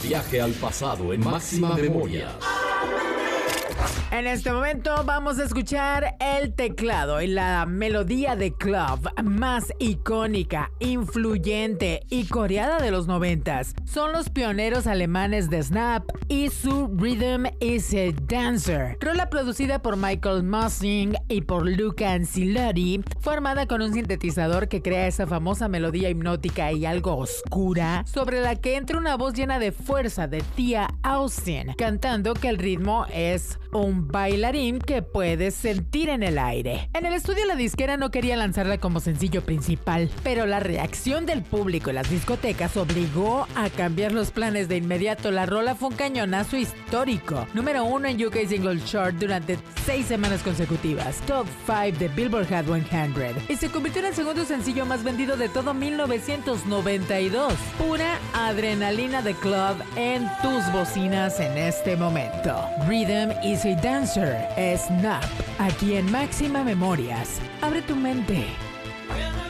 Viaje al pasado en Máxima Memoria. En este momento vamos a escuchar el teclado y la melodía de club más icónica, influyente y coreada de los 90s. Son los pioneros alemanes de Snap y su Rhythm is a Dancer. Rola producida por Michael Mossing y por Luca Ancilotti, fue armada con un sintetizador que crea esa famosa melodía hipnótica y algo oscura, sobre la que entra una voz llena de fuerza de Thea Austin, cantando que el ritmo es un bailarín que puedes sentir en el aire. En el estudio la disquera no quería lanzarla como sencillo principal, pero la reacción del público y las discotecas obligó a cambiar los planes de inmediato. La rola fue un cañonazo histórico, número 1 en UK Single Chart durante 6 semanas consecutivas, Top 5 de Billboard Hot 100, y se convirtió en el segundo sencillo más vendido de todo 1992. Pura adrenalina de club en tus bocinas en este momento. Rhythm is a Dancer, Snap, aquí en Máxima Memorias. Abre tu mente.